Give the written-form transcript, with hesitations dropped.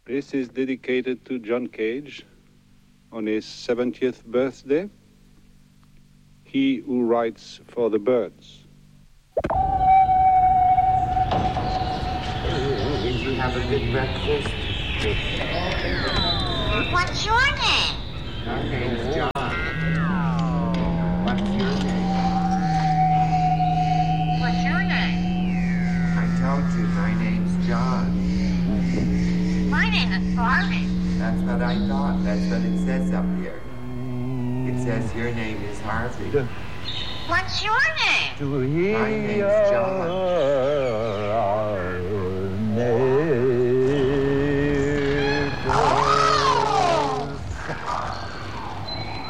This is dedicated to John Cage on his 70th birthday. He who writes for the birds. Did you have a good breakfast? What's your name? My name's John. What's your name? What's your name? I told you, my name's John. My name is Harvey. That's what I thought. That's what it says up here. It says your name is Harvey. What's your name? My name's John.